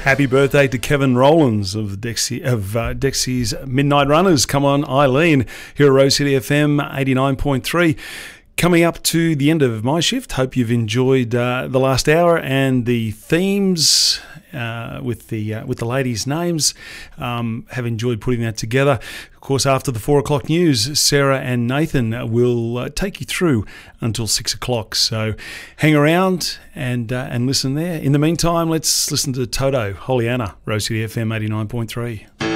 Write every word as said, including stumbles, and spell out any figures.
Happy birthday to Kevin Rowlands of Dexy, of uh, Dexy's Midnight Runners. Come on, Eileen, here at Rose City F M eighty-nine point three. Coming up to the end of my shift. Hope you've enjoyed uh, the last hour and the themes uh, with the uh, with the ladies' names. Um, have enjoyed putting that together. Of course, after the four o'clock news, Sarah and Nathan will uh, take you through until six o'clock. So hang around and uh, and listen there. In the meantime, let's listen to Toto, Holy Anna, Rose City F M eighty-nine point three.